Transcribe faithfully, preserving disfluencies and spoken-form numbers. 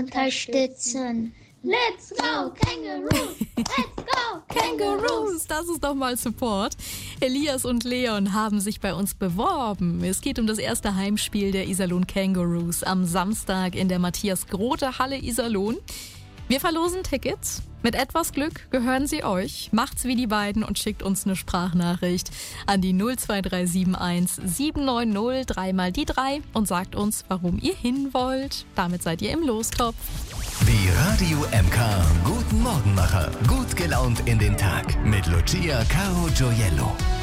unterstützen. Let's go, Kangaroos! Let's go, Kangaroos! Das ist doch mal Support. Elias und Leon haben sich bei uns beworben. Es geht um das erste Heimspiel der Iserlohn Kangaroos am Samstag in der Matthias-Grote-Halle Iserlohn. Wir verlosen Tickets. Mit etwas Glück gehören sie euch. Macht's wie die beiden und schickt uns eine Sprachnachricht an die null zwei drei sieben eins sieben neun null dreimal die drei und sagt uns, warum ihr hin wollt. Damit seid ihr im Lostopf. Die Radio M K Guten Morgenmacher. Gut gelaunt in den Tag mit Lucia Caro Gioiello.